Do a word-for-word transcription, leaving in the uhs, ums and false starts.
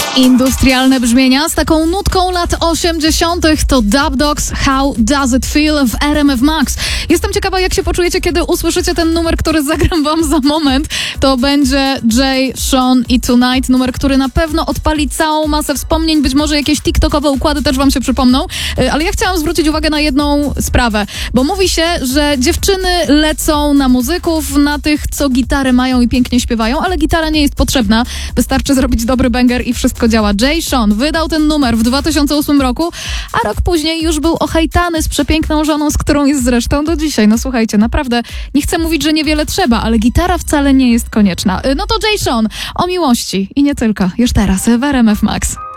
Industrialne brzmienia z taką nutką lat osiemdziesiątych to Dub Dogs, How Does It Feel w R M F Max. Jestem ciekawa, jak się poczujecie, kiedy usłyszycie ten numer, który zagram wam za moment. To będzie Jay, Sean i Tonight, numer, który na pewno odpali całą masę wspomnień, być może jakieś tiktokowe układy też wam się przypomną, ale ja chciałam zwrócić uwagę na jedną sprawę, bo mówi się, że dziewczyny lecą na muzyków, na tych, co gitarę mają i pięknie śpiewają, ale gitara nie jest potrzebna, wystarczy zrobić dobry banger i wszystko działa. Jay Sean wydał ten numer w dwa tysiące ósmym roku, a rok później już był ohejtany z przepiękną żoną, z którą jest zresztą do dzisiaj. No słuchajcie, naprawdę nie chcę mówić, że niewiele trzeba, ale gitara wcale nie jest konieczna. No to Jay Sean o miłości i nie tylko. Już teraz w R M F Max.